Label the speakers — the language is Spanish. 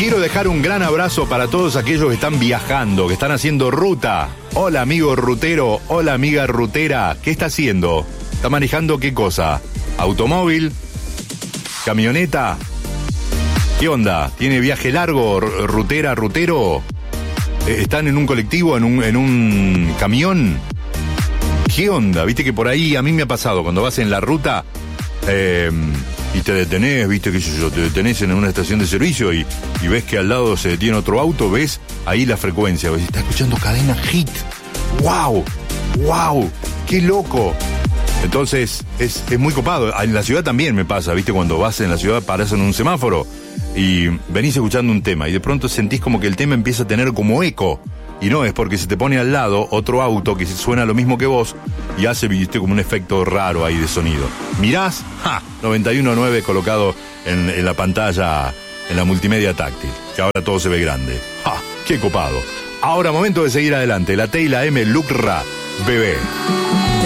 Speaker 1: quiero dejar un gran abrazo para todos aquellos que están viajando, que están haciendo ruta. Hola amigo rutero, hola amiga rutera, ¿qué está haciendo? ¿Está manejando qué cosa? ¿Automóvil? ¿Camioneta? ¿Qué onda? ¿Tiene viaje largo, rutera, rutero? ¿Están en un colectivo, en un camión? ¿Qué onda? Viste que por ahí a mí me ha pasado, cuando vas en la ruta y te detenés, viste que yo te detenés en una estación de servicio y ves que al lado se detiene otro auto, ves ahí la frecuencia, ves, está escuchando Cadena Hit. ¡Wow! ¡Wow! ¡Qué loco! Entonces es muy copado. En la ciudad también me pasa, viste, cuando vas en la ciudad, parás en un semáforo y venís escuchando un tema y de pronto sentís como que el tema empieza a tener como eco. Y no, es porque se te pone al lado otro auto que suena lo mismo que vos y hace, viste, como un efecto raro ahí de sonido. Mirás, 91.9 colocado en la pantalla, en la multimedia táctil, que ahora todo se ve grande. ¡Ja! ¡Qué copado! Ahora momento de seguir adelante. La T y la M, Lucra, bebé.